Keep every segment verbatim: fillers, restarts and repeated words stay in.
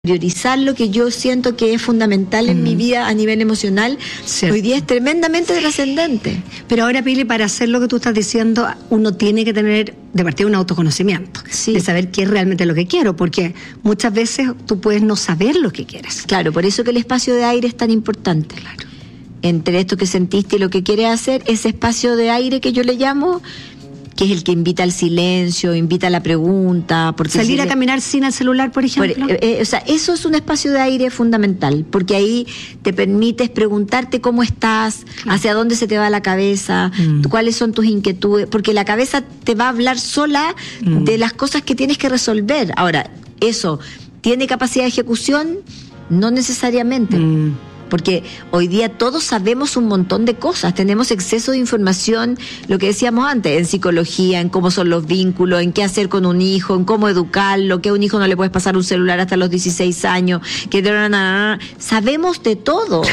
priorizar lo que yo siento que es fundamental en mm. mi vida a nivel emocional, Cierto. Hoy día es tremendamente trascendente. Pero ahora, Pili, para hacer lo que tú estás diciendo, uno tiene que tener de partida un autoconocimiento, sí. de saber qué es realmente lo que quiero, porque muchas veces tú puedes no saber lo que quieres. Claro, por eso que el espacio de aire es tan importante. Claro. Entre esto que sentiste y lo que quieres hacer, ese espacio de aire que yo le llamo, que es el que invita al silencio, invita a la pregunta. Porque Salir si a le... caminar sin el celular, por ejemplo. Por, eh, o sea, eso es un espacio de aire fundamental, porque ahí te permites preguntarte cómo estás, claro. hacia dónde se te va la cabeza, mm. cuáles son tus inquietudes, porque la cabeza te va a hablar sola mm. de las cosas que tienes que resolver. Ahora, eso, ¿tiene capacidad de ejecución? No necesariamente. Mm. Porque hoy día todos sabemos un montón de cosas, tenemos exceso de información, lo que decíamos antes, en psicología, en cómo son los vínculos, en qué hacer con un hijo, en cómo educarlo, que a un hijo no le puedes pasar un celular hasta los dieciséis años, que sabemos de todo.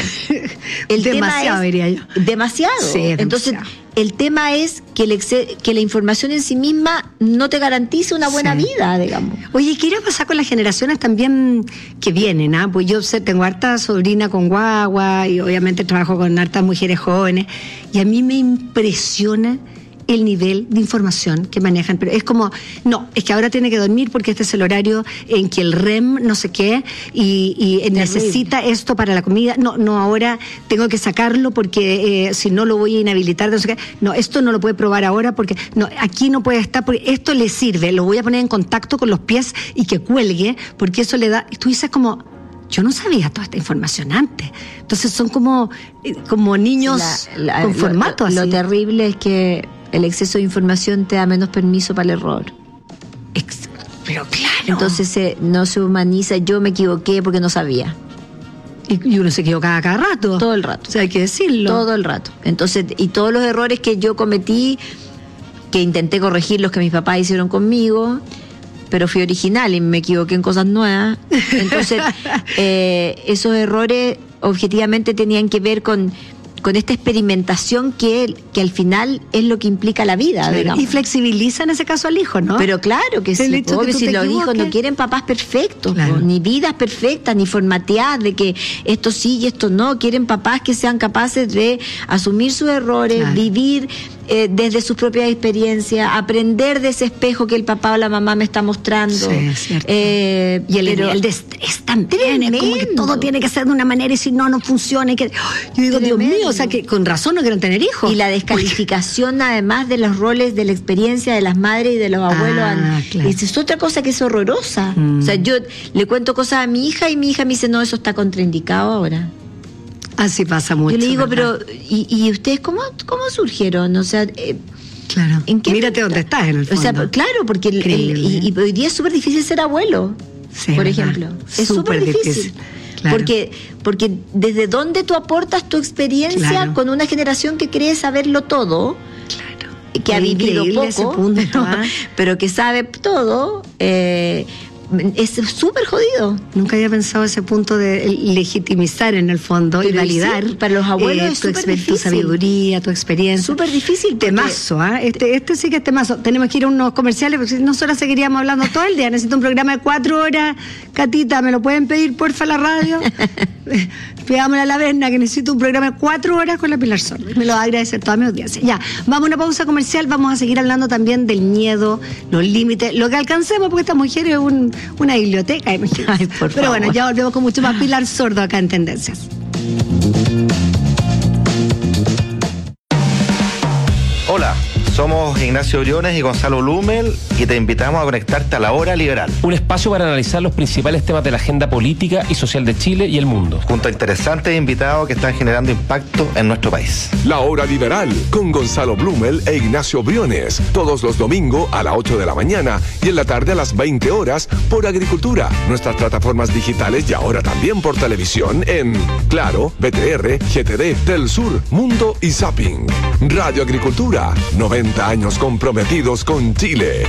El demasiado, tema es, diría yo. Demasiado. Sí, Entonces, demasiado. El tema es que, el ex- que la información en sí misma no te garantice una buena sí. vida, digamos. Oye, ¿qué irá a pasar con las generaciones también que vienen? ¿ah? Pues yo sé, tengo harta sobrina con guagua y obviamente trabajo con hartas mujeres jóvenes y a mí me impresiona el nivel de información que manejan, pero es como, no, es que ahora tiene que dormir porque este es el horario en que el R E M no sé qué y, y necesita esto para la comida, no, no, ahora tengo que sacarlo porque eh, si no lo voy a inhabilitar, no sé qué, no, esto no lo puede probar ahora porque, no, aquí no puede estar porque esto le sirve, lo voy a poner en contacto con los pies y que cuelgue porque eso le da, y tú dices como, yo no sabía toda esta información antes. Entonces son como, como niños la, la, con formato lo, así. Lo terrible es que el exceso de información te da menos permiso para el error. Ex- pero claro. Entonces eh, no se humaniza, yo me equivoqué porque no sabía. Y, y uno se equivocaba cada rato. Todo el rato. O sea, hay que decirlo. Todo el rato. Entonces, y todos los errores que yo cometí, que intenté corregir los que mis papás hicieron conmigo, pero fui original y me equivoqué en cosas nuevas. Entonces, eh, esos errores objetivamente tenían que ver con... con esta experimentación que, que al final es lo que implica la vida, claro. digamos. Y flexibiliza en ese caso al hijo, ¿no? Pero claro que sí, obvio, si los hijos no quieren papás perfectos, claro. po, ni vidas perfectas, ni formateadas de que esto sí y esto no, quieren papás que sean capaces de asumir sus errores, claro. vivir eh, desde sus propias experiencias, aprender de ese espejo que el papá o la mamá me está mostrando. Sí, es cierto. Eh, y el pero, nivel de estrés también, es como que todo tiene que ser de una manera y si no, no funciona. Y que, yo digo, tremendo. Dios mío, o sea, que con razón no quieren tener hijos. Y la descalificación además de los roles de la experiencia de las madres y de los abuelos. Ah, claro. Esa es otra cosa que es horrorosa. Mm. O sea, yo le cuento cosas a mi hija y mi hija me dice, no, eso está contraindicado ahora. Así pasa mucho. Yo le digo, ¿verdad? pero ¿y, y ustedes cómo, cómo surgieron? O sea, eh, claro. ¿en qué Mírate dónde estás en el fondo. O sea, claro, porque el, el, y, y hoy día es súper difícil ser abuelo, sí, por ¿verdad? ejemplo. Es súper difícil. difícil. Claro. Porque, porque desde dónde tú aportas tu experiencia claro. con una generación que cree saberlo todo, claro. que es ha vivido poco, punto, pero, ¿ah? pero que sabe todo, eh, es súper jodido. Nunca había pensado ese punto de legitimizar en el fondo pero y validar sí, para los abuelos eh, es tu, exper- tu sabiduría, tu experiencia. Súper difícil. Porque... Temazo, ¿ah? ¿eh? Este, este sí que es temazo. Tenemos que ir a unos comerciales porque nosotros seguiríamos hablando todo el día. Necesito un programa de cuatro horas. Catita, ¿me lo pueden pedir porfa a la radio? Pidámosle a la Berna que necesito un programa de cuatro horas con la Pilar Sordo. Me lo va a agradecer toda mi audiencia. Ya, vamos a una pausa comercial. Vamos a seguir hablando también del miedo, los límites, lo que alcancemos porque esta mujer es un una biblioteca. Ay, por Pero favor. bueno, ya volvemos con mucho más. Pilar Sordo acá en Tendencias. Hola, somos Ignacio Briones y Gonzalo Blumel y te invitamos a conectarte a La Hora Liberal. Un espacio para analizar los principales temas de la agenda política y social de Chile y el mundo. Junto a interesantes invitados que están generando impacto en nuestro país. La Hora Liberal con Gonzalo Blumel e Ignacio Briones. Todos los domingos a las ocho de la mañana y en la tarde a las veinte horas por Agricultura. Nuestras plataformas digitales y ahora también por televisión en Claro, B T R, G T D, Telsur, Mundo y Zapping. Radio Agricultura, noventa años comprometidos con Chile.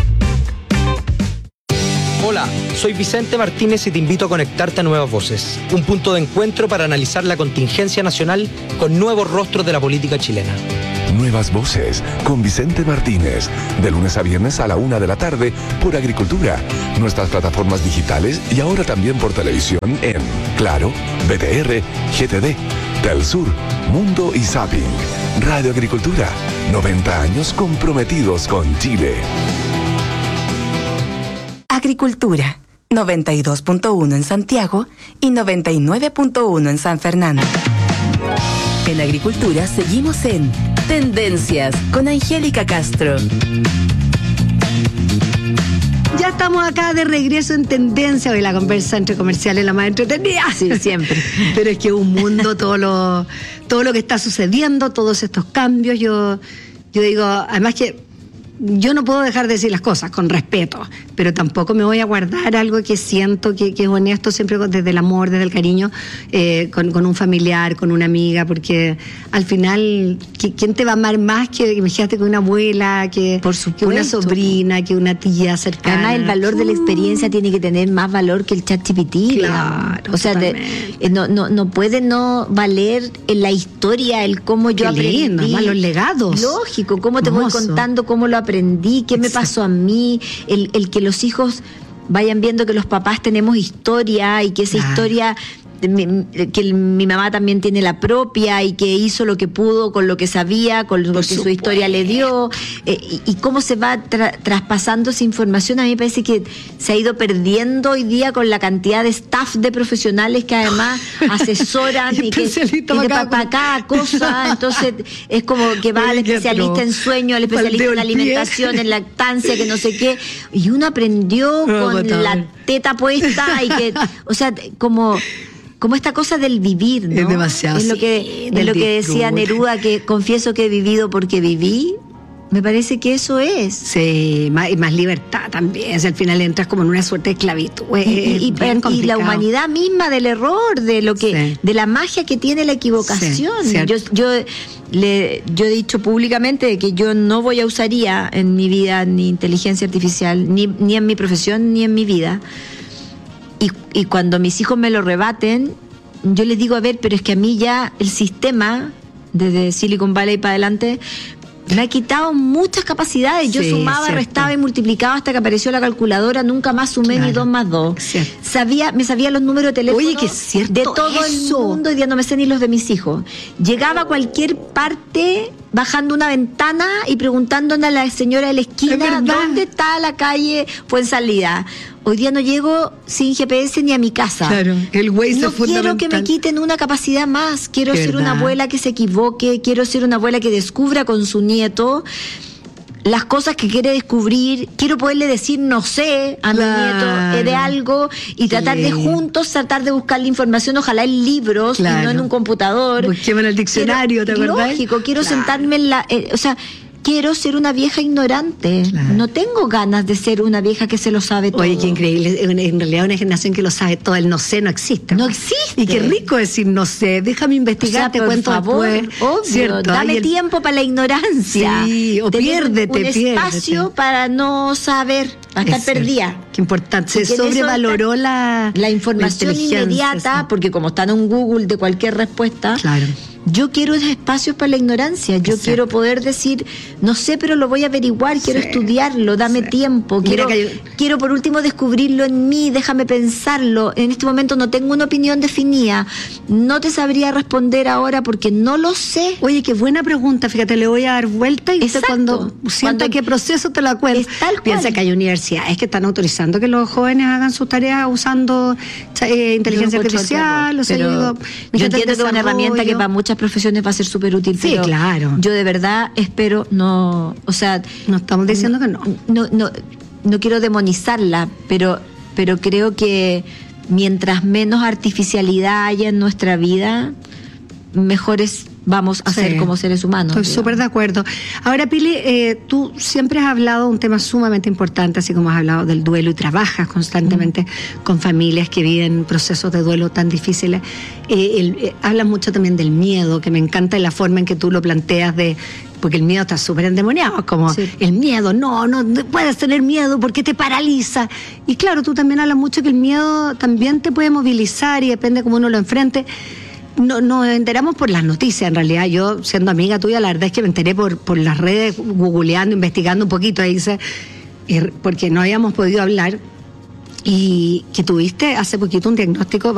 Hola, soy Vicente Martínez y te invito a conectarte a Nuevas Voces, un punto de encuentro para analizar la contingencia nacional con nuevos rostros de la política chilena. Nuevas voces con Vicente Martínez. De lunes a viernes a la una de la tarde por Agricultura. Nuestras plataformas digitales y ahora también por televisión en Claro, B T R, G T D, Telsur, Mundo y Zapping. Radio Agricultura. noventa años comprometidos con Chile. Agricultura. noventa y dos punto uno en Santiago y noventa y nueve punto uno en San Fernando. En Agricultura seguimos en Tendencias con Angélica Castro. Ya estamos acá de regreso en Tendencia. Hoy la conversa entre comerciales es la más entretenida. Sí, siempre. Pero es que un mundo, todo lo, todo lo que está sucediendo, todos estos cambios, yo, yo digo, además que yo no puedo dejar de decir las cosas con respeto, pero tampoco me voy a guardar algo que siento que, que es honesto, siempre desde el amor, desde el cariño, eh, con, con un familiar, con una amiga, porque al final, ¿quién te va a amar más que, imagínate, que una abuela, que, Por supuesto, que una sobrina, que una tía cercana? Además, el valor de la experiencia tiene que tener más valor que el ChatGPT. Claro, o sea, de, eh, no, no, no puede no valer en la historia el cómo yo Qué aprendí. lindo, además los legados. Lógico, cómo te Hermoso. voy contando cómo lo aprendí, qué me Exacto. pasó a mí, el, el que los hijos vayan viendo que los papás tenemos historia y que esa Claro. historia, mi, que el- mi mamá también tiene la propia y que hizo lo que pudo con lo que sabía, con lo que su historia le dio, eh, y, y cómo se va tra- traspasando esa información. A mí me parece que se ha ido perdiendo hoy día con la cantidad de staff de profesionales que además asesoran Y y que especialistas y de para pa- cada pa- cada cosa. Entonces es como que va al Oye, qué especialista pro. en sueño, al especialista Baldeo en el pie. alimentación, en lactancia, que no sé qué, y uno aprendió No, con agotador. la teta puesta y que, o sea, como como esta cosa del vivir, ¿no? Es demasiado, Es lo sí, que es del lo que decía disfrute. Neruda, que confieso que he vivido porque viví. Me parece que eso es. Sí, más, y más libertad también. O sea, al final entras como en una suerte de esclavitud. Y, Es y- y- bien y la complicado. humanidad misma del error, de lo que, Sí. de la magia que tiene la equivocación. Sí, cierto. yo, yo le, yo he dicho públicamente que yo no voy a usar I A en mi vida, ni inteligencia artificial, ni, ni en mi profesión, ni en mi vida. Y, y cuando mis hijos me lo rebaten, yo les digo, a ver, pero es que a mí ya el sistema, desde Silicon Valley para adelante, me ha quitado muchas capacidades. Yo Sí, sumaba, cierto. restaba y multiplicaba hasta que apareció la calculadora. Nunca más sumé Claro. ni dos más dos. Cierto. Sabía, me sabía los números de teléfono Oye, que es cierto de todo eso. el mundo. Hoy día no me sé ni los de mis hijos. Llegaba a cualquier parte bajando una ventana y preguntándole a la señora de la Es esquina verdad. dónde está la calle Fuensalida. Hoy día no llego sin G P S ni a mi casa. Claro, el Waze No es quiero que fundamental. me quiten una capacidad más. Quiero Es ser una verdad. abuela que se equivoque. Quiero ser una abuela que descubra con su nieto las cosas que quiere descubrir. Quiero poderle decir no sé a mi Claro. nieto eh, de algo y tratar de Sí. juntos tratar de buscar la información, ojalá en libros y Claro. no en un computador. Busquemos en el diccionario, ¿te Quiero- acordás? Lógico, quiero Claro. sentarme en la... eh, o sea, quiero ser una vieja ignorante. Claro. No tengo ganas de ser una vieja que se lo sabe todo. Oye, qué increíble. En en realidad una generación que lo sabe todo. El no sé no existe. No existe. Y qué rico decir no sé. Déjame O investigar, sea, te por cuento favor, después. obvio, ¿Cierto? dame Ay, el- tiempo para la ignorancia. Sí, o Tener piérdete, un espacio piérdete. para no saber, para estar Es cierto. perdida. Qué importante. Se Porque en eso sobrevaloró está la la información inteligencia, inmediata, sí. porque como está en un Google de cualquier respuesta, Claro. yo quiero espacios para la ignorancia. Yo Exacto. quiero poder decir, no sé, pero lo voy a averiguar, quiero Sí. estudiarlo, dame Sí. tiempo. Mira Quiero, que hay- quiero por último descubrirlo en mí, déjame pensarlo. En este momento no tengo una opinión definida. No te sabría responder ahora porque no lo sé. Oye, qué buena pregunta, fíjate, le voy a dar vuelta y usted Exacto. cuando sienta Cuando- qué proceso te la cuento. Es tal cual. Piensa que hay universidades que están autorizando que los jóvenes hagan sus tareas usando eh, inteligencia Yo encuentro artificial, otro o sea, error, yo pero digo, yo fíjate el entiendo que es una desarrollo. herramienta que para muchas profesiones va a ser súper útil, Sí, pero claro. yo de verdad espero no, o sea, No estamos diciendo que no. no, no, no quiero demonizarla, pero, pero creo que mientras menos artificialidad haya en nuestra vida, mejores vamos a Sí. ser como seres humanos. Estoy digamos. súper de acuerdo. Ahora, Pili, eh, tú siempre has hablado de un tema sumamente importante, así como has hablado del duelo y trabajas constantemente con familias que viven procesos de duelo tan difíciles. Eh, el- eh, hablas mucho también del miedo, que me encanta la forma en que tú lo planteas de... Porque el miedo está súper endemoniado, como Sí. el miedo, no, no, no puedes tener miedo porque te paraliza. Y claro, tú también hablas mucho que el miedo también te puede movilizar y depende cómo uno lo enfrente. no, nos enteramos por las noticias, en realidad. Yo, siendo amiga tuya, la verdad es que me enteré por, por las redes, googleando, investigando un poquito, ahí dice, porque no habíamos podido hablar, y que tuviste hace poquito un diagnóstico